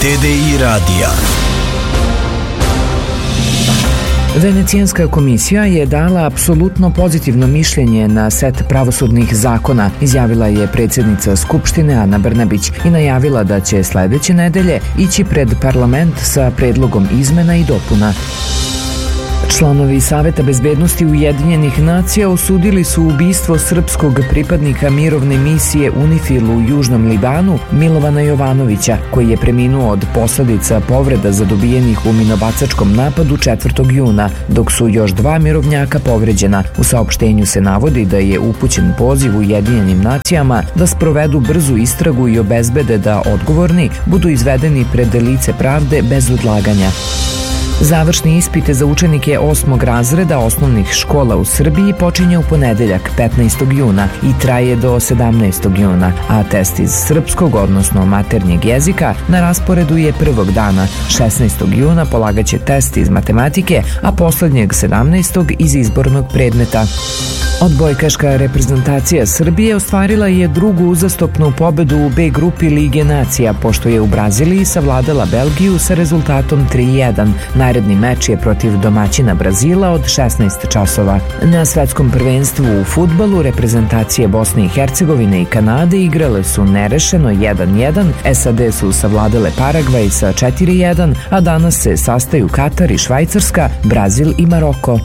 TDI radija. Venecijanska komisija je dala apsolutno pozitivno mišljenje na set pravosudnih zakona, izjavila je predsjednica Skupštine Ana Brnabić i najavila da će sledeće nedelje ići pred parlament sa predlogom izmena i dopuna. Članovi Saveta bezbednosti Ujedinjenih nacija osudili su ubistvo srpskog pripadnika mirovne misije UNIFIL u Južnom Libanu Milovana Jovanovića, koji je preminuo od posledica povreda zadobijenih u minobacačkom napadu 4. juna, dok su još 2 mirovnjaka povređena. U saopštenju se navodi da je upućen poziv Ujedinjenim nacijama da sprovedu brzu istragu i obezbede da odgovorni budu izvedeni pred lice pravde bez odlaganja. Završni ispite za učenike 8. razreda osnovnih škola u Srbiji počinje u ponedeljak 15. juna i traje do 17. juna, a test iz srpskog, odnosno maternjeg jezika, na rasporedu je prvog dana. 16. juna polagaće test iz matematike, a poslednjeg 17. iz izbornog predmeta. Odbojkaška reprezentacija Srbije ostvarila je drugu uzastopnu pobedu u B grupi Lige nacija, pošto je u Braziliji savladala Belgiju sa rezultatom 3:1. Naredni meč je protiv domaćina Brazila od 16 časova. Na svetskom prvenstvu u fudbalu reprezentacije Bosne i Hercegovine i Kanade igrale su nerešeno 1:1, SAD su savladale Paragvaj sa 4:1, a danas se sastaju Katar i Švajcarska, Brazil i Maroko.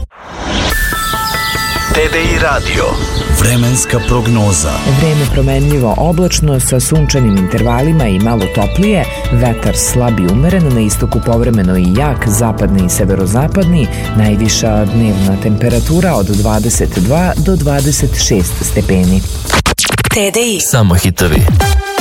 TDI radio. Vremenska prognoza. Vreme promenljivo oblačno sa sunčanim intervalima i malo toplije, vetar slab i umeren, na istoku povremeno i jak, zapadni i severozapadni, najviša dnevna temperatura od 22 do 26 stepeni. TDI. Samo hitovi.